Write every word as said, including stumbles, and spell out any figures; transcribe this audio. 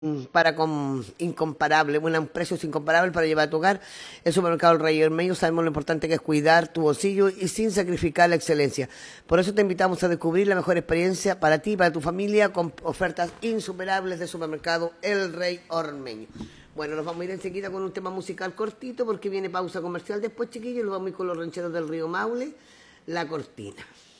para con incomparable, bueno, precios incomparables para llevar a tu hogar. El supermercado El Rey Ormeño, sabemos lo importante que es cuidar tu bolsillo y sin sacrificar la excelencia. Por eso te invitamos a descubrir la mejor experiencia para ti y para tu familia con ofertas insuperables de supermercado El Rey Ormeño. Bueno, nos vamos a ir enseguida con un tema musical cortito porque viene pausa comercial después, chiquillos, nos vamos a ir con los rancheros del río Maule, La Cortina.